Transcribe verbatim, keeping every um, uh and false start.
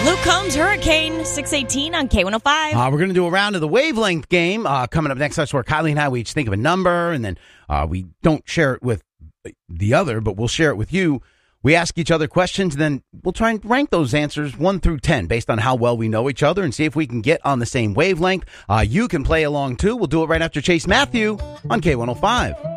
Luke Combs, Hurricane, six eighteen on K one oh five. Uh, we're going to do a round of the wavelength game uh, coming up next. That's where Kylie and I, we each think of a number, and then uh, we don't share it with the other, but we'll share it with you. We ask each other questions, and then we'll try and rank those answers one through ten based on how well we know each other and see if we can get on the same wavelength. Uh, you can play along, too. We'll do it right after Chase Matthew on K one oh five.